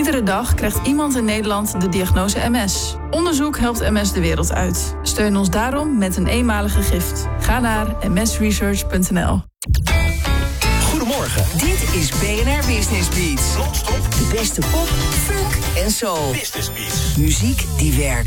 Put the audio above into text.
Iedere dag krijgt iemand in Nederland de diagnose MS. Onderzoek helpt MS de wereld uit. Steun ons daarom met een eenmalige gift. Ga naar msresearch.nl. Goedemorgen. Dit is BNR Business Beats. Non-stop. De beste pop, funk en soul. Business Beats. Muziek die werkt.